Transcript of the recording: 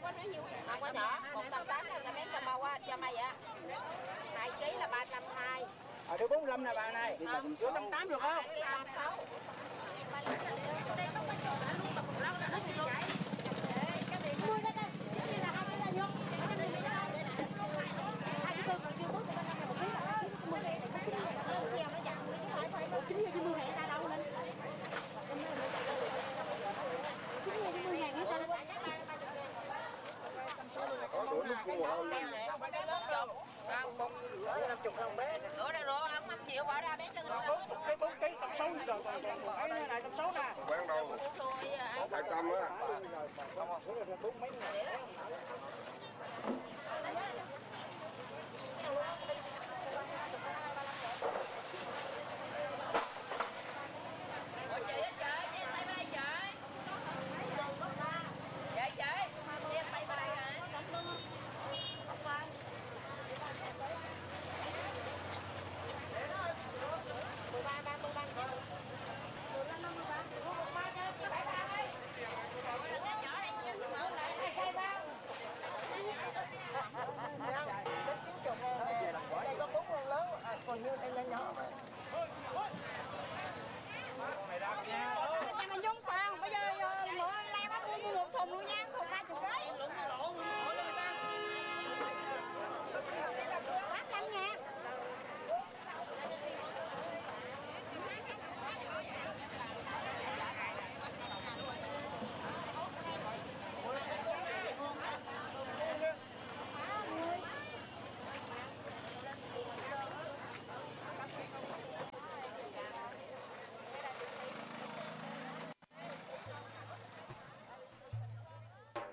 Không có nhỏ, 180 là mấy trăm bao qua cho mày ạ. 2 kg là 320. Được 45 nè bà này. Được 180 được không? 36. Có đủ nước cua không? Không cái lớn đâu. Không, bông rửa 50 không bé. Rửa đây rửa ăn 5 triệu bỏ ra bé chân rồi. Cái 4 kg tầm 6 rồi còn ấy này tầm 6 nè. Bán đâu? 200 á. Không, bốn mấy nè.